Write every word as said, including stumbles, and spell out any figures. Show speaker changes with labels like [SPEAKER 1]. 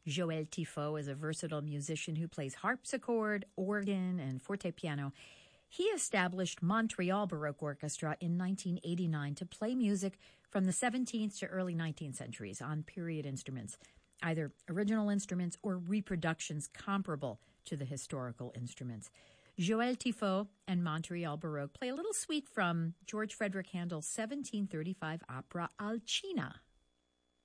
[SPEAKER 1] Joël Tifo is a versatile musician who plays harpsichord, organ, and fortepiano. He established Montreal Baroque Orchestra in nineteen eighty-nine to play music from the seventeenth to early nineteenth centuries on period instruments, either original instruments or reproductions comparable to the historical instruments. Joël Tifo and Montreal Baroque play a little suite from George Frederick Handel's seventeen thirty-five opera Alcina.